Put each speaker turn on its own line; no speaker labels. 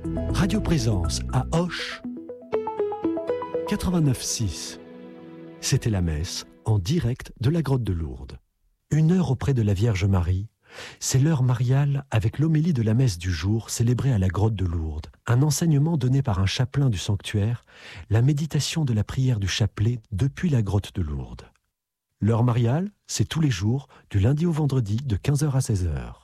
Radio Présence à Auch, 89.6. C'était la messe en direct de la grotte de Lourdes. 1 heure auprès de la Vierge Marie, c'est l'heure mariale avec l'homélie de la messe du jour célébrée à la grotte de Lourdes. Un enseignement donné par un chapelain du sanctuaire, la méditation de la prière du chapelet depuis la grotte de Lourdes. L'heure mariale, c'est tous les jours, du lundi au vendredi, de 15h à 16h.